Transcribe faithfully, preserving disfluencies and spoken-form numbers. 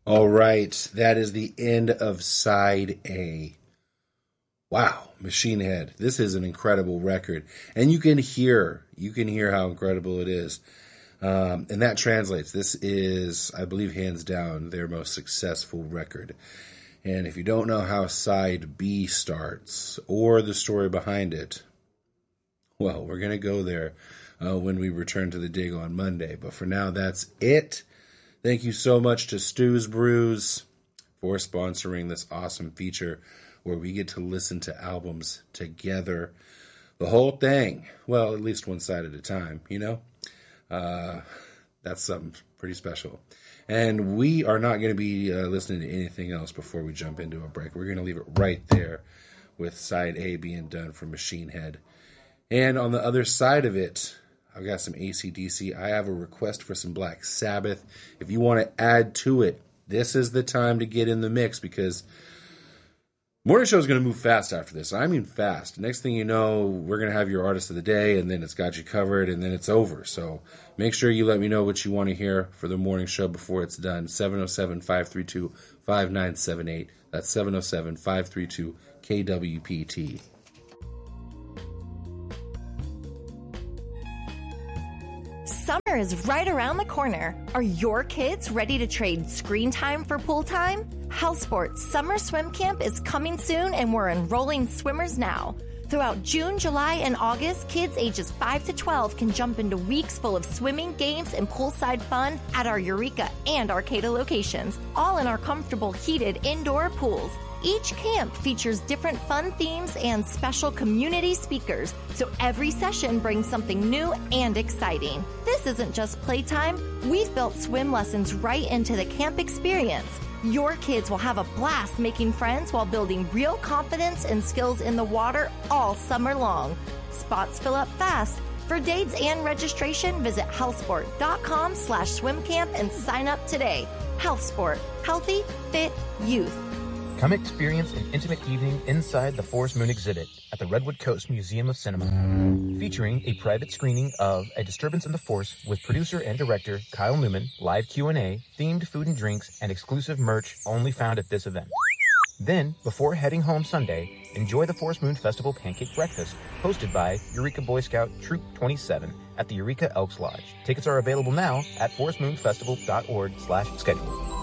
All right, that is the end of side A. Wow, Machine Head. This is an incredible record. And you can hear, you can hear how incredible it is. Um, and that translates. This is, I believe, hands down, their most successful record. And if you don't know how side B starts or the story behind it, well, we're going to go there uh, when we return to the dig on Monday. But for now, that's it. Thank you so much to Stu's Brews for sponsoring this awesome feature where we get to listen to albums together. The whole thing. Well, at least one side at a time, you know? Uh, that's something pretty special. And we are not going to be uh, listening to anything else before we jump into a break. We're going to leave it right there with side A being done for Machine Head. And on the other side of it, I've got some A C D C. I have a request for some Black Sabbath. If you want to add to it, this is the time to get in the mix because Morning Show is going to move fast after this. I mean fast. Next thing you know, we're going to have your artist of the day, and then it's got you covered, and then it's over. So make sure you let me know what you want to hear for the morning show before it's done. seven oh seven, five three two, five nine seven eight. That's seven oh seven, five three two, K W P T. Summer is right around the corner. Are your kids ready to trade screen time for pool time? Hellsports Summer Swim Camp is coming soon, and we're enrolling swimmers now. Throughout June, July, and August, kids ages five to twelve can jump into weeks full of swimming, games, and poolside fun at our Eureka and Arcata locations, all in our comfortable heated indoor pools. Each camp features different fun themes and special community speakers, so every session brings something new and exciting. This isn't just playtime. We've built swim lessons right into the camp experience. Your kids will have a blast making friends while building real confidence and skills in the water all summer long. Spots fill up fast. For dates and registration, visit healthsport.com slash swimcamp and sign up today. HealthSport. Healthy, fit, youth. Come experience an intimate evening inside the Forest Moon exhibit at the Redwood Coast Museum of Cinema, featuring a private screening of A Disturbance in the Force with producer and director Kyle Newman, live Q and A, themed food and drinks, and exclusive merch only found at this event. Then, before heading home Sunday, enjoy the Forest Moon Festival Pancake Breakfast, hosted by Eureka Boy Scout Troop twenty-seven at the Eureka Elks Lodge. Tickets are available now at forest moon festival dot org slash schedule.